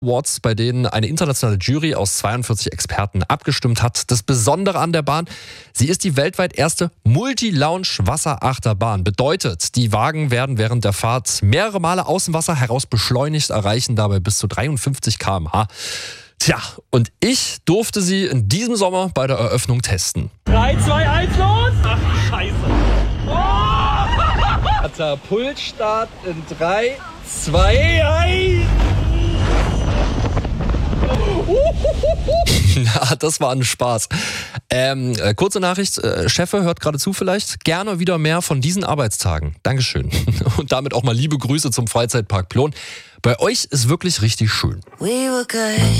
Awards, bei denen eine internationale Jury aus 42 Experten abgestimmt hat. Das Besondere an der Bahn, sie ist die weltweit erste Multi-Lounge-Wasserachterbahn. Bedeutet, die Wagen werden während der Fahrt mehrere Male aus dem Wasser heraus beschleunigt, erreichen dabei bis zu 53 km/h. Tja, und ich durfte sie in diesem Sommer bei der Eröffnung testen. 3, 2, 1, los! Ach, Scheiße. Oh! Katapultstart in 3, 2, 1. Ja, das war ein Spaß. Kurze Nachricht, Chefe hört gerade zu vielleicht. Gerne wieder mehr von diesen Arbeitstagen. Dankeschön. Und damit auch mal liebe Grüße zum Freizeitpark Plon. Bei euch ist wirklich richtig schön. We were good.